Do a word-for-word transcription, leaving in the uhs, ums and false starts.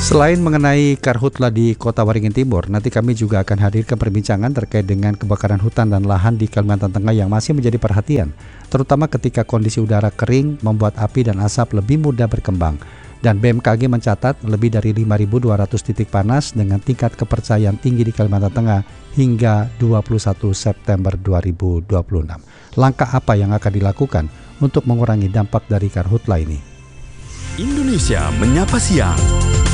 Selain mengenai karhutla di Kota Waringin Timur, nanti kami juga akan hadirkan perbincangan terkait dengan kebakaran hutan dan lahan di Kalimantan Tengah yang masih menjadi perhatian, terutama ketika kondisi udara kering membuat api dan asap lebih mudah berkembang. Dan B M K G mencatat lebih dari lima ribu dua ratus titik panas dengan tingkat kepercayaan tinggi di Kalimantan Tengah hingga dua puluh satu September dua ribu dua puluh enam. Langkah apa yang akan dilakukan untuk mengurangi dampak dari karhutla ini? Indonesia Menyapa Siang.